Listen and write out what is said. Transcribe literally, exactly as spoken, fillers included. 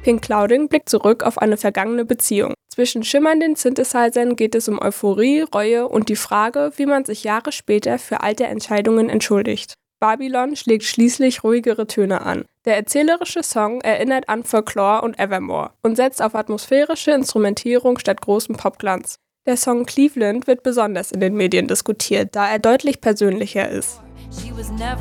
Pink Clouding blickt zurück auf eine vergangene Beziehung. Zwischen schimmernden Synthesizern geht es um Euphorie, Reue und die Frage, wie man sich Jahre später für alte Entscheidungen entschuldigt. Babylon schlägt schließlich ruhigere Töne an. Der erzählerische Song erinnert an Folklore und Evermore und setzt auf atmosphärische Instrumentierung statt großem Popglanz. Der Song Cleveland wird besonders in den Medien diskutiert, da er deutlich persönlicher ist.